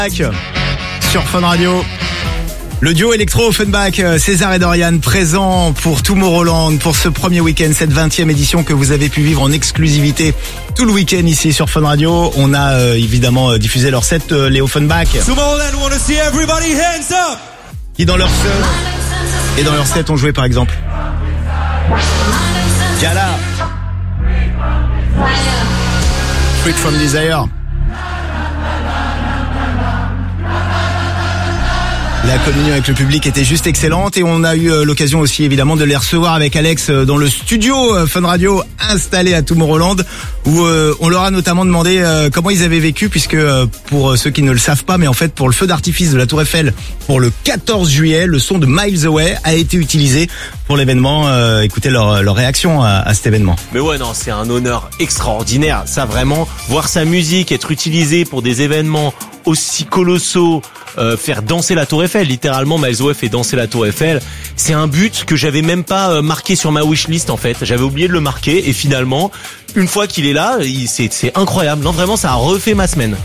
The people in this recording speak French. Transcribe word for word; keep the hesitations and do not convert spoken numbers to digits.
Sur Fun Radio. Le duo électro Offenbach, César et Dorian présents pour Tomorrowland pour ce premier week-end, cette vingtième édition que vous avez pu vivre en exclusivité tout le week-end ici sur Fun Radio. On a euh, évidemment euh, diffusé leur set, euh, les Offenbach. Tomorrowland, wanna see everybody hands up. Qui dans leur set, et dans leur set ont joué par exemple Gala, Freak from Desire. La communion avec le public était juste excellente et on a eu l'occasion aussi évidemment de les recevoir avec Alex dans le studio Fun Radio installé à Tomorrowland où euh, on leur a notamment demandé euh, comment ils avaient vécu puisque euh, pour ceux qui ne le savent pas mais en fait pour le feu d'artifice de la Tour Eiffel pour le quatorze juillet, le son de Miles Away a été utilisé pour l'événement. Euh, écoutez leur, leur réaction à, à cet événement. Mais ouais non, c'est un honneur extraordinaire, ça vraiment, voir sa musique être utilisée pour des événements aussi colossaux, euh, faire danser la Tour Eiffel, littéralement Miles Away fait danser la Tour Eiffel, c'est un but que j'avais même pas euh, marqué sur ma wishlist en fait, j'avais oublié de le marquer et finalement une fois qu'il est là, il, c'est, c'est incroyable, non vraiment ça a refait ma semaine.